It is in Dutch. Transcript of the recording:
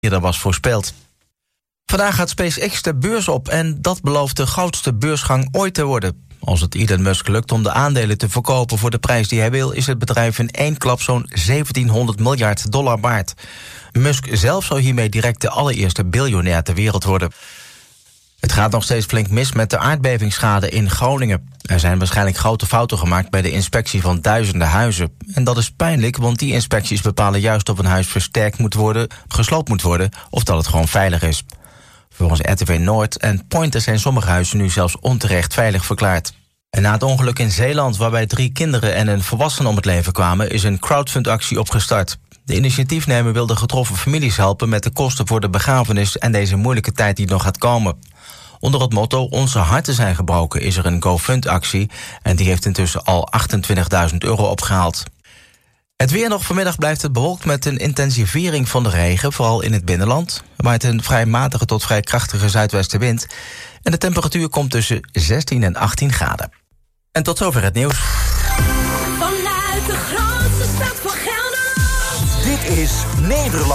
eerder was voorspeld. Vandaag gaat SpaceX de beurs op en dat belooft de grootste beursgang ooit te worden. Als het Elon Musk lukt om de aandelen te verkopen voor de prijs die hij wil, is het bedrijf in één klap zo'n $1700 miljard waard. Musk zelf zou hiermee direct de allereerste biljonair ter wereld worden. Het gaat nog steeds flink mis met de aardbevingsschade in Groningen. Er zijn waarschijnlijk grote fouten gemaakt bij de inspectie van duizenden huizen. En dat is pijnlijk, want die inspecties bepalen juist of een huis versterkt moet worden, gesloopt moet worden of dat het gewoon veilig is. Volgens RTV Noord en Pointer zijn sommige huizen nu zelfs onterecht veilig verklaard. En na het ongeluk in Zeeland, waarbij 3 kinderen en een volwassene om het leven kwamen, is een crowdfundactie opgestart. De initiatiefnemer wil de getroffen families helpen met de kosten voor de begrafenis en deze moeilijke tijd die nog gaat komen. Onder het motto Onze harten zijn gebroken is er een GoFund-actie en die heeft intussen al €28.000 opgehaald. Het weer nog. Vanmiddag blijft het bewolkt met een intensivering van de regen, vooral in het binnenland. Er waait een vrij matige tot vrij krachtige zuidwestenwind. En de temperatuur komt tussen 16 en 18 graden. En tot zover het nieuws. Vanuit de grootste stad van Gelderland. Dit is Nederland.